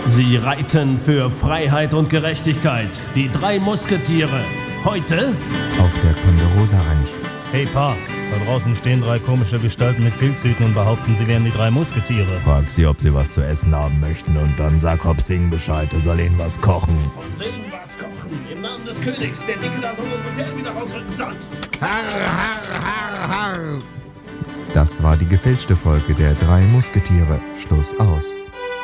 Sie reiten für Freiheit und Gerechtigkeit. Die 3 Musketiere. Heute auf der Ponderosa Ranch. Hey Pa, da draußen stehen 3 komische Gestalten mit Filzhüten und behaupten, sie wären die 3 Musketiere. Frag sie, ob sie was zu essen haben möchten und dann sag Hop Sing Bescheid, er soll ihnen was kochen. von wegen was kochen. Im Namen des Königs. Der Dicke, da soll unsere Pferde wieder rausrücken, sonst. Das war die gefälschte Folge der 3 Musketiere. Schluss aus.